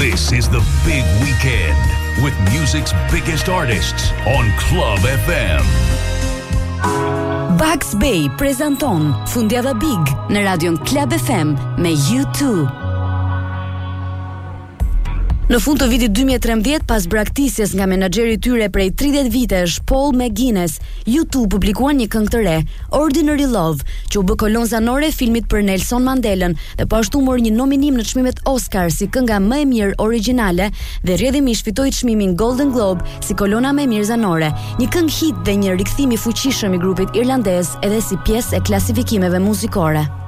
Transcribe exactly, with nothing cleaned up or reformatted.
This is the big weekend with music's biggest artists on Club F M. Bugs Bay prezanton Fundjava Big në radion Club F M me U two. Në fund të vitit dy mijë e trembëdhjetë, pas braktisjes nga menaxheri i tyre prej tridhjetë vitesh, Paul McGuinness, U two publikuan një këngë të re, Ordinary Love, që u bë kolon zanore filmit për Nelson Mandelën dhe po ashtu mori një nominim në çmimet Oscar si kënga më e mirë origjinale dhe rrjedhimisht fitoi çmimin Golden Globe si kolona më e mirë zanore. Një këngë hit dhe një rikthim i fuqishëm i grupit irlandez edhe si pjesë e klasifikimeve muzikore.